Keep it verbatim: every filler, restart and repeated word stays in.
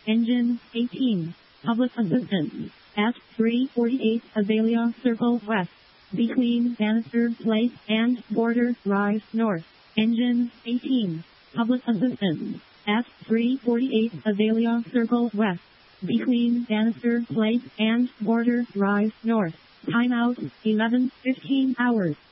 Engine eighteen. Public assistance. At three forty-eight Azalea Circle West. Between Bannister Place and Border Rise North. Engine eighteen. Public assistance. At three forty-eight Azalea Circle West. Between Bannister Place and Border Rise North. Timeout eleven fifteen hours.